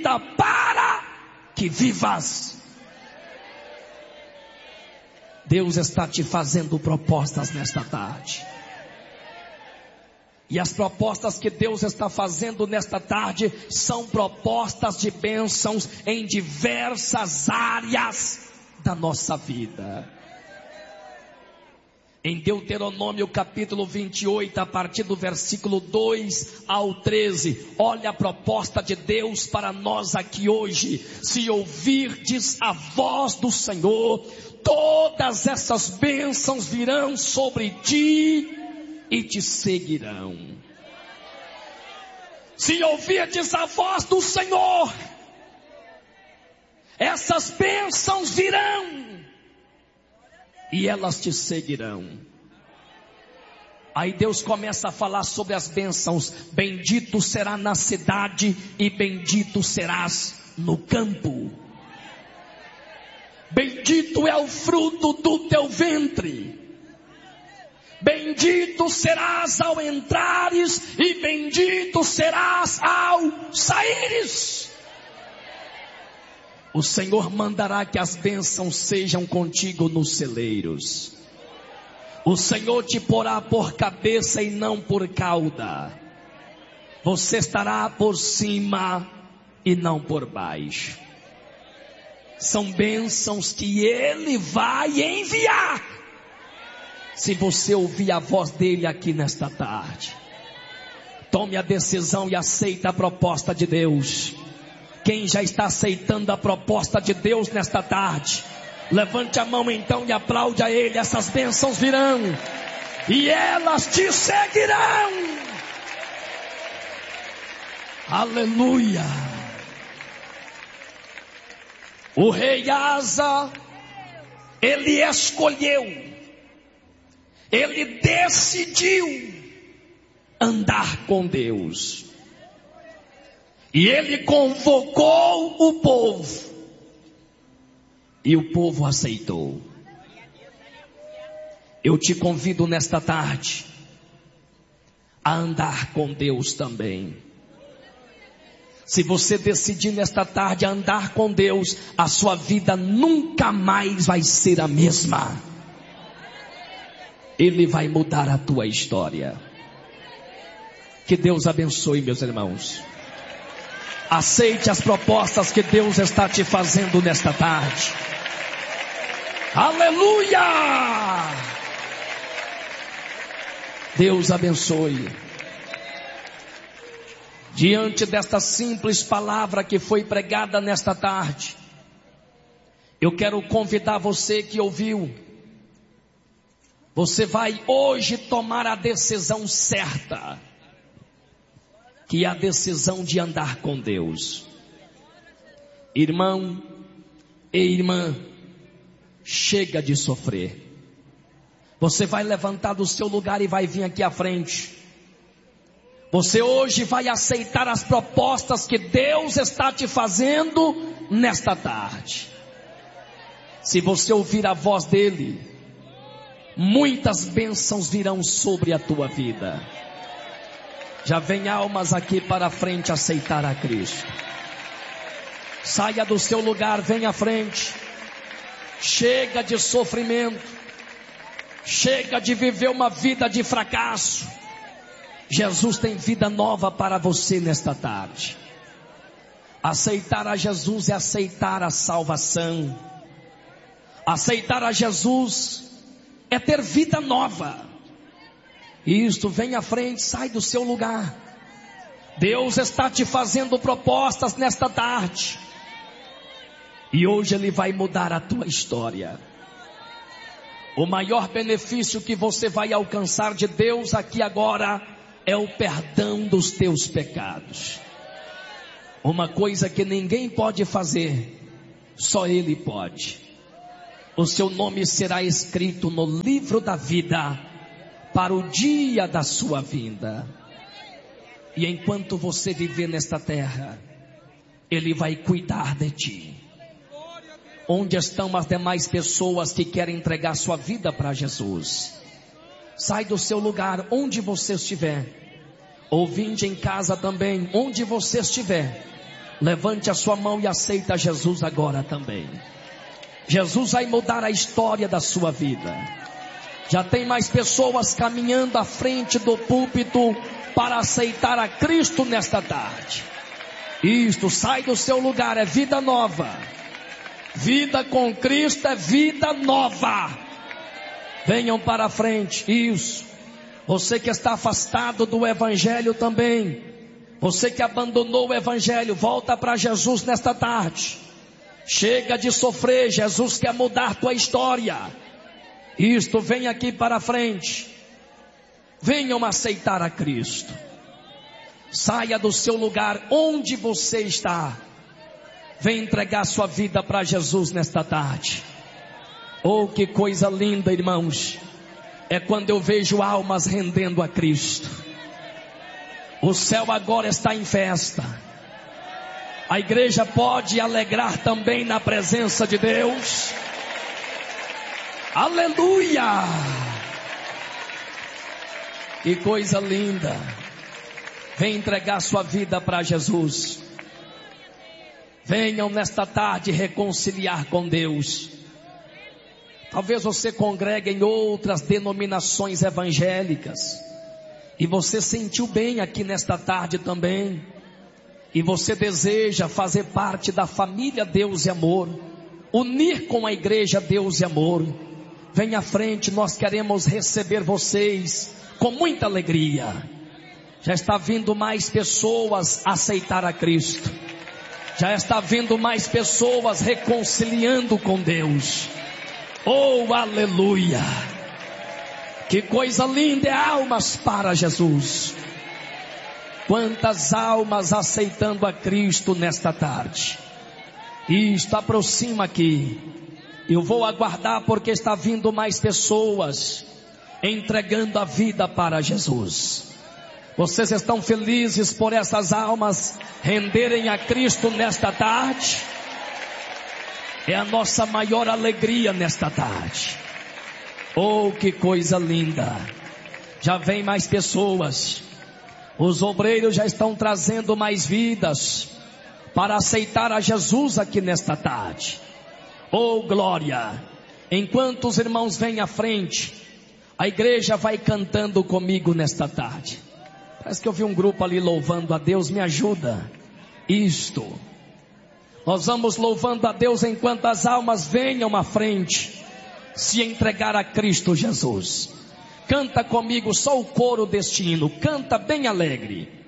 vida para que vivas. Deus está te fazendo propostas nesta tarde. E as propostas que Deus está fazendo nesta tarde são propostas de bênçãos em diversas áreas da nossa vida. Em Deuteronômio capítulo 28, a partir do versículo 2 ao 13, olha a proposta de Deus para nós aqui hoje. Se ouvirdes a voz do Senhor, todas essas bênçãos virão sobre ti e te seguirão. Se ouvirdes a voz do Senhor, essas bênçãos virão e elas te seguirão. Aí Deus começa a falar sobre as bênçãos. Bendito será na cidade e bendito serás no campo. Bendito é o fruto do teu ventre. Bendito serás ao entrares e bendito serás ao saíres. O Senhor mandará que as bênçãos sejam contigo nos celeiros. O Senhor te porá por cabeça e não por cauda. Você estará por cima e não por baixo. São bênçãos que Ele vai enviar, se você ouvir a voz dele aqui nesta tarde. Tome a decisão e aceita a proposta de Deus. Quem já está aceitando a proposta de Deus nesta tarde, levante a mão então e aplaude a Ele. Essas bênçãos virão e elas te seguirão. Aleluia. O rei Asa, ele escolheu, ele decidiu andar com Deus. E ele convocou o povo. E o povo aceitou. Eu te convido nesta tarde a andar com Deus também. Se você decidir nesta tarde andar com Deus, a sua vida nunca mais vai ser a mesma. Ele vai mudar a tua história. Que Deus abençoe, meus irmãos. Aceite as propostas que Deus está te fazendo nesta tarde. Aleluia! Deus abençoe. Diante desta simples palavra que foi pregada nesta tarde, eu quero convidar você que ouviu. Você vai hoje tomar a decisão certa, que é a decisão de andar com Deus. Irmão e irmã, chega de sofrer. Você vai levantar do seu lugar e vai vir aqui à frente. Você hoje vai aceitar as propostas que Deus está te fazendo nesta tarde. Se você ouvir a voz dele, muitas bênçãos virão sobre a tua vida. Já vem almas aqui para a frente aceitar a Cristo. Saia do seu lugar, venha à frente. Chega de sofrimento. Chega de viver uma vida de fracasso. Jesus tem vida nova para você nesta tarde. Aceitar a Jesus é aceitar a salvação. Aceitar a Jesus é ter vida nova. Isto, vem à frente, sai do seu lugar. Deus está te fazendo propostas nesta tarde. E hoje Ele vai mudar a tua história. O maior benefício que você vai alcançar de Deus aqui agora é o perdão dos teus pecados. Uma coisa que ninguém pode fazer, só Ele pode. O seu nome será escrito no livro da vida para o dia da sua vinda. E enquanto você viver nesta terra, Ele vai cuidar de ti. Onde estão as demais pessoas que querem entregar sua vida para Jesus? Sai do seu lugar, onde você estiver. Ouvinte em casa também, onde você estiver. Levante a sua mão e aceita Jesus agora também. Jesus vai mudar a história da sua vida. Já tem mais pessoas caminhando à frente do púlpito para aceitar a Cristo nesta tarde. Isto, sai do seu lugar, é vida nova. Vida com Cristo é vida nova. Venham para a frente, isso. Você que está afastado do Evangelho também. Você que abandonou o Evangelho, volta para Jesus nesta tarde. Chega de sofrer, Jesus quer mudar tua história. Isto, vem aqui para a frente. Venham aceitar a Cristo. Saia do seu lugar onde você está. Vem entregar sua vida para Jesus nesta tarde. Oh, que coisa linda, irmãos. É quando eu vejo almas rendendo a Cristo. O céu agora está em festa. A igreja pode alegrar também na presença de Deus. Aleluia! Que coisa linda. Vem entregar sua vida para Jesus. Venham nesta tarde reconciliar com Deus. Talvez você congregue em outras denominações evangélicas. E você sentiu bem aqui nesta tarde também. E você deseja fazer parte da família Deus e Amor. Unir com a igreja Deus e Amor. Venha à frente, nós queremos receber vocês com muita alegria. Já está vindo mais pessoas a aceitar a Cristo. Já está vindo mais pessoas reconciliando com Deus. Oh, aleluia! Que coisa linda é almas para Jesus. Quantas almas aceitando a Cristo nesta tarde. Isto, aproxima aqui. Eu vou aguardar porque está vindo mais pessoas entregando a vida para Jesus. Vocês estão felizes por essas almas renderem a Cristo nesta tarde? É a nossa maior alegria nesta tarde. Oh, que coisa linda. Já vem mais pessoas. Os obreiros já estão trazendo mais vidas para aceitar a Jesus aqui nesta tarde. Oh, glória. Enquanto os irmãos vêm à frente, a igreja vai cantando comigo nesta tarde. Parece que eu vi um grupo ali louvando a Deus, me ajuda. Isto. Nós vamos louvando a Deus enquanto as almas venham à frente se entregar a Cristo Jesus. Canta comigo só o coro deste hino, canta bem alegre.